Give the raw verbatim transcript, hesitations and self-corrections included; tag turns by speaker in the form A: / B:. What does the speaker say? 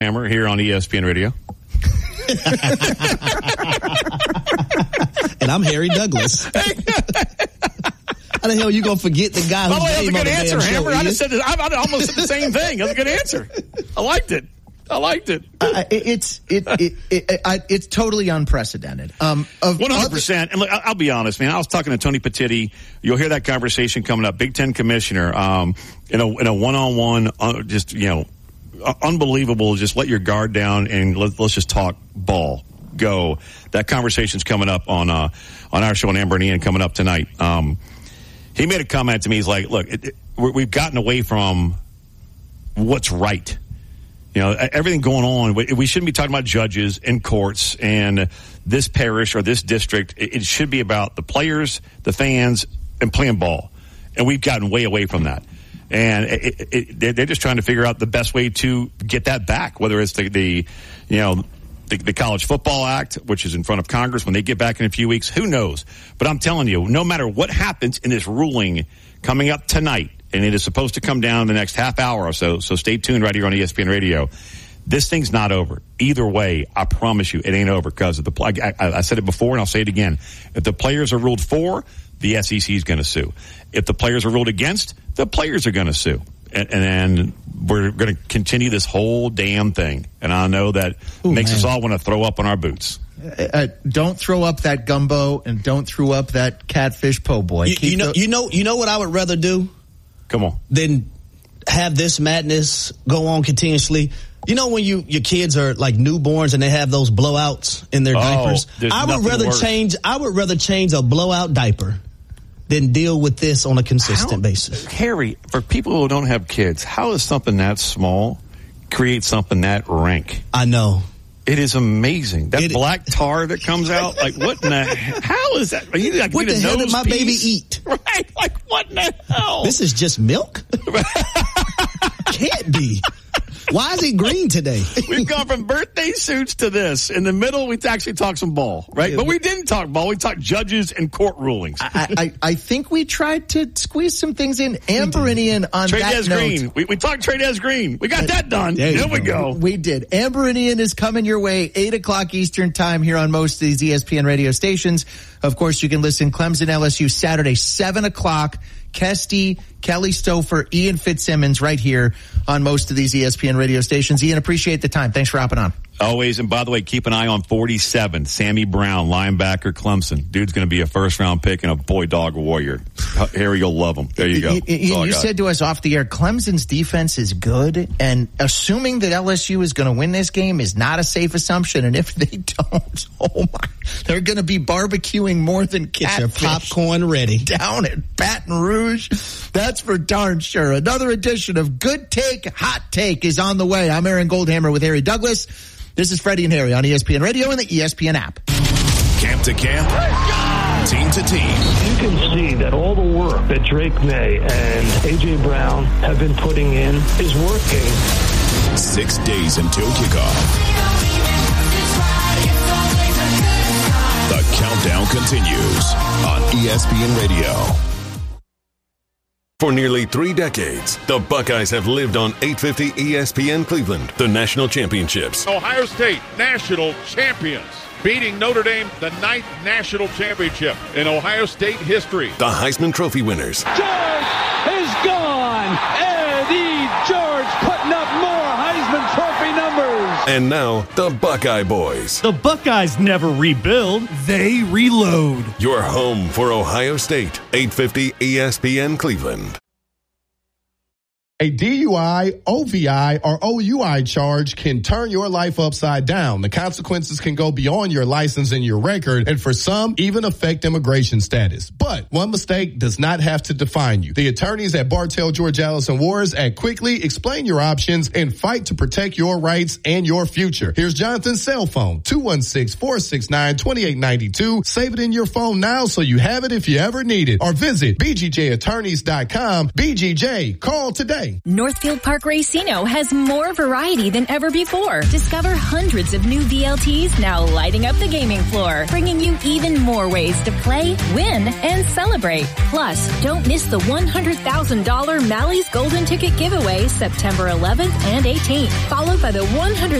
A: Hammer here on E S P N Radio.
B: And I'm Harry Douglas. How the hell are you going to forget the guy who
A: oh,
B: came
A: on the
B: damn
A: answer,
B: show?
A: Hammer. I just said this, I, I almost said the same thing. That's a good answer. I liked it. I liked it.
C: Uh, it it's it, it, it, it I, it's totally unprecedented. Um, of
A: one hundred percent. And look, I'll be honest, man. I was talking to Tony Petitti. You'll hear that conversation coming up. Big Ten commissioner, um, in a in a one on one, just you know, unbelievable. Just let your guard down and let, let's just talk ball. Go. That conversation's coming up on uh, on our show on Amber and Ian coming up tonight. Um, he made a comment to me. He's like, "Look, it, it, we've gotten away from what's right." You know, everything going on, we shouldn't be talking about judges and courts and this parish or this district. It should be about the players, the fans, and playing ball. And we've gotten way away from that. And it, it, they're just trying to figure out the best way to get that back, whether it's the, the you know, the, the College Football Act, which is in front of Congress when they get back in a few weeks. Who knows? But I'm telling you, no matter what happens in this ruling coming up tonight, and it is supposed to come down in the next half hour or so, so stay tuned right here on E S P N Radio. This thing's not over. Either way, I promise you, it ain't over because of the I, I, I said it before, and I'll say it again. If the players are ruled for, the S E C is going to sue. If the players are ruled against, the players are going to sue. And, and then we're going to continue this whole damn thing. And I know that Ooh, makes man. us all want to throw up on our boots.
C: Uh, don't throw up that gumbo, and don't throw up that catfish po' boy.
B: You, you know, the- you know, you know what I would rather do.
A: Come on.
B: Then have this madness go on continuously. You know when you your kids are like newborns and they have those blowouts in their
A: oh,
B: diapers? I would rather worse. change I would rather change a blowout diaper than deal with this on a consistent how, basis.
A: Harry, for people who don't have kids, how does something that small create something that rank?
B: I know.
A: It is amazing. That
B: it,
A: black tar that comes out, like what in the how is that? Are you like
B: what the hell did my
A: piece?
B: baby eat?
A: Right? Like what in the hell?
B: This is just milk? Can't be. Why is it green today?
A: We've gone from birthday suits to this. In the middle, we actually talked some ball, right? But we didn't talk ball. We talked judges and court rulings.
C: I, I, I think we tried to squeeze some things in. Amber and Ian on
A: Trey
C: that
A: Des
C: note.
A: Green. We, we talked Trey Des Green. We got that done. There, there we go.
C: We did. Amber and Ian is coming your way, eight o'clock Eastern time here on most of these E S P N radio stations. Of course, you can listen Clemson L S U Saturday, seven o'clock. Kesty, Kelly Stouffer, Ian Fitzsimmons right here on most of these E S P N radio stations. Ian, appreciate the time. Thanks for hopping on.
A: Always. And by the way, keep an eye on forty-seven, Sammy Brown, linebacker, Clemson. Dude's going to be a first-round pick and a boy dog warrior. Harry, you'll love him. There you go.
C: You, you, you said to us off the air, Clemson's defense is good, and assuming that L S U is going to win this game is not a safe assumption. And if they don't, oh my, they're going to be barbecuing more than catfish.
B: Get your popcorn ready.
C: Down at Baton Rouge. That's for darn sure. Another edition of Good Take, Hot Take is on the way. I'm Aaron Goldhammer with Harry Douglas. This is Freddie and Harry on E S P N Radio and the E S P N app.
D: Camp to camp, team to team.
E: You can see that all the work that Drake May and A J. Brown have been putting in is working.
D: Six days until kickoff. The countdown continues on E S P N Radio. For nearly three decades, the Buckeyes have lived on eight fifty E S P N Cleveland, the national championships.
F: Ohio State, national champions, beating Notre Dame, the ninth national championship in Ohio State history.
D: The Heisman Trophy winners.
G: George is gone. Eddie George putting up more Heisman Trophy numbers.
D: And now, the Buckeye Boys.
H: The Buckeyes never rebuild, they reload.
D: Your home for Ohio State, eight fifty E S P N Cleveland.
I: A D U I, O V I, or O U I charge can turn your life upside down. The consequences can go beyond your license and your record, and for some, even affect immigration status. But one mistake does not have to define you. The attorneys at Bartell, George Allison Wars act quickly, explain your options, and fight to protect your rights and your future. Here's Jonathan's cell phone, two one six, four six nine, two eight nine two. Save it in your phone now so you have it if you ever need it. Or visit B G J attorneys dot com. B G J, call today. today.
J: Northfield Park Racino has more variety than ever before. Discover hundreds of new V L Ts now lighting up the gaming floor, bringing you even more ways to play, win, and celebrate. Plus, don't miss the one hundred thousand dollars Mally's Golden Ticket giveaway September eleventh and eighteenth, followed by the one hundred